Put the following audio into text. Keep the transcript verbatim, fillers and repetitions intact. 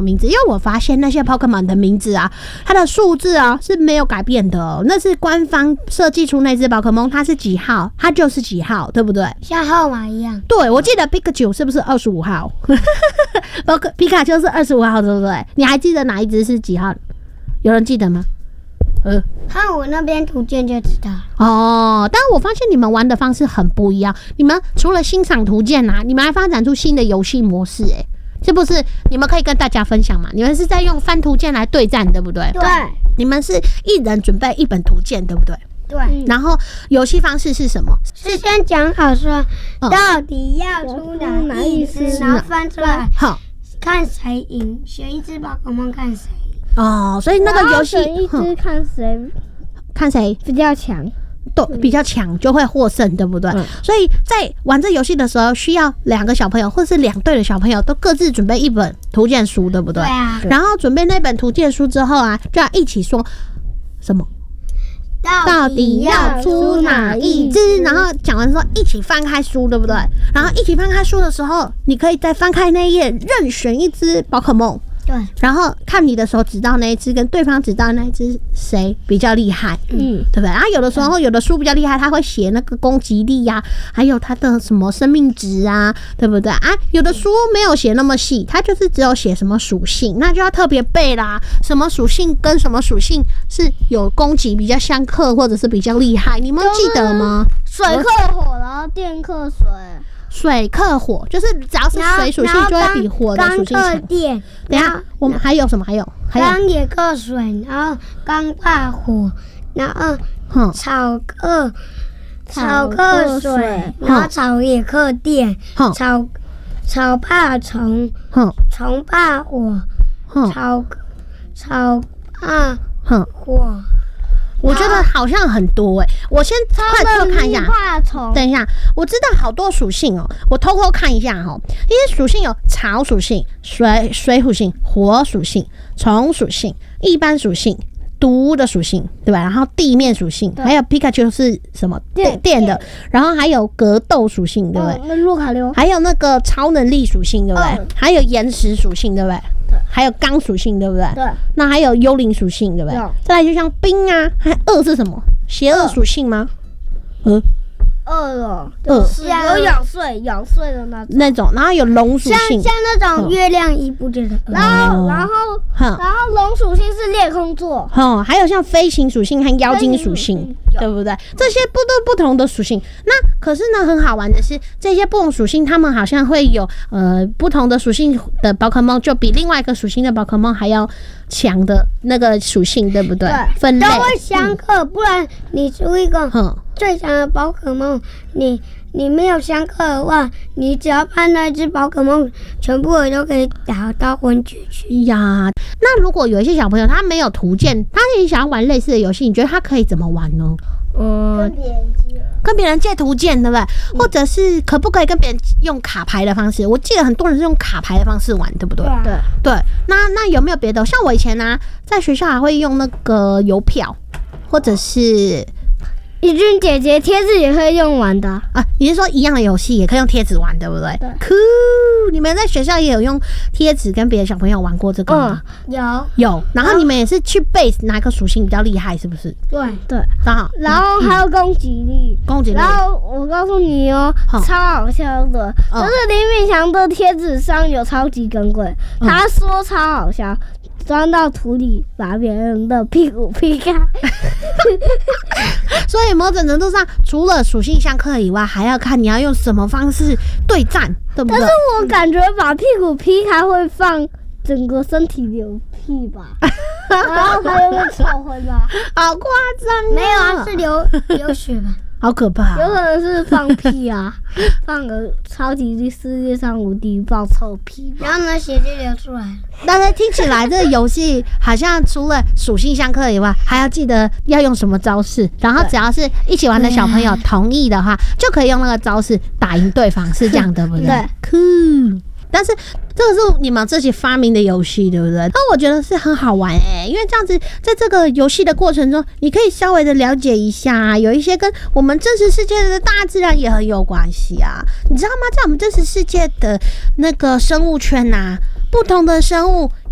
名字，因为我发现那些 Pokemon 的名字啊，它的数字啊是没有改变的哦，那是官方设计出那只宝可梦，它是几号，它就是几号，对不对？ 像号码一样。 对，我记得 Pikachu 是不是二十五号？包括皮卡丘是二十五号，对不对？你还记得哪一只是几号？有人记得吗？呃， 看我那边图鉴就知道哦。但我发现你们玩的方式很不一样，你们除了欣赏图鉴啊，你们还发展出新的游戏模式、欸，哎，是不是？你们可以跟大家分享嘛？你们是在用翻图鉴来对战，对不对？ 对。 你们是一人准备一本图鉴，对不对？ 对。 然后游戏方式是什么？ 是先讲好说，到底要出哪一只，然后翻出来，好，看谁赢，选一只宝可梦看谁。 哦，所以那个游戏选一只看谁看谁比较强， 对，比较强就会获胜，对不对？嗯、所以在玩这游戏的时候，需要两个小朋友或是两队的小朋友都各自准备一本图鉴书，对不对？ 对啊。 然后准备那本图鉴书之后啊，就要一起说什么？到底要出哪一只？然后讲完之后一起翻开书，对不对？然后一起翻开书的时候，你可以再翻开那一页，任选一只宝可梦。 对， 然后看你的手指到那一只跟对方指到那一只谁比较厉害，嗯，对不对？然后有的时候有的书比较厉害，他会写那个攻击力呀、啊，还有他的什么生命值啊，对不对啊？有的书没有写那么细，他就是只有写什么属性，那就要特别背啦。什么属性跟什么属性是有攻击比较相克，或者是比较厉害，你们记得吗？ 水克火，然后电克水。 水克火，就是只要是水属性就会比火的属性强。 电， 等一下我们还有什么？还有还有钢也克水，然后钢怕火，然后草克草克水，然后草也克电，草草怕虫，虫怕火，草草怕火。 我觉得好像很多哎、欸，我先快速看一下。等一下，我知道好多属性哦、喔，我偷偷看一下哦、喔。这些属性有草属性、水水属性、火属性、虫属性、一般属性、毒的属性，对吧？然后地面属性，还有皮卡丘是什么电电的，然后还有格斗属性，对不对？ 那洛卡溜，还有那个超能力属性，对不对？嗯、还有岩石属性，对不对？还有钢属性，对不对？ 对。 那还有幽灵属性，对不对？再来就像冰啊，还恶是什么？邪恶属性吗？呃， 恶哦，就是有咬碎、咬碎的那种。 那种，然后有龙属性， 像像那种月亮一不觉得。 然后，然后，然后龙属性是裂空座。 哦，还有像飞行属性和妖精属性，对不对？这些不都不同的属性。那可是呢，很好玩的是，这些不同属性，它们好像会有呃不同的属性的宝可梦，就比另外一个属性的宝可梦还要强的那个属性，对不对？ 对， 分类都会相克，嗯、不然你出一个最强的宝可梦，你你没有相克的话，你只要判那只宝可梦，全部人都可以打到昏厥去呀。那如果有一些小朋友他没有图鉴，他也想要玩类似的游戏，你觉得他可以怎么玩呢？ 嗯，跟别人借， 跟别人借图鉴，对不对？嗯、或者是可不可以跟别人用卡牌的方式？我记得很多人是用卡牌的方式玩，对不对？ 对对。那那有没有别的？像我以前呢、啊，在学校还会用那个邮票，或者是。 怡君姐姐贴纸也可以用玩的 啊, 啊？你是说一样的游戏也可以用贴纸玩，对不对？ 对。 Cool， 你们在学校也有用贴纸跟别的小朋友玩过这个吗？ 嗯、有有。然后你们也是去 base 哪个属性比较厉害，是不是？ 对对。 刚好。 然后还有攻击力， 攻击力。 然后我告诉你哦、喔，超好笑的，哦、就是林敏祥的贴纸上有超级耿鬼，嗯、他说超好笑。钻到土里，把别人的屁股劈开。 所以某种程度上，除了属性相克以外，还要看你要用什么方式对战，对不对？ 但是我感觉把屁股劈开会放整个身体流屁吧，然后还有个臭灰吧， 好夸张！ 没有啊，是流流血吧。 好可怕、 喔！有可能是放屁啊，放个超级世界上无敌爆臭屁， 然后呢，血就流出来。 大家听起来这个游戏好像除了属性相克以外，还要记得要用什么招式，然后只要是一起玩的小朋友同意的话，就可以用那个招式打赢对方，是这样的，对不对？ 对， 酷。但是这个是你们自己发明的游戏，对不对？那我觉得是很好玩哎、欸，因为这样子在这个游戏的过程中，你可以稍微的了解一下、啊，有一些跟我们真实世界的大自然也很有关系啊。你知道吗？在我们真实世界的那个生物圈啊，不同的生物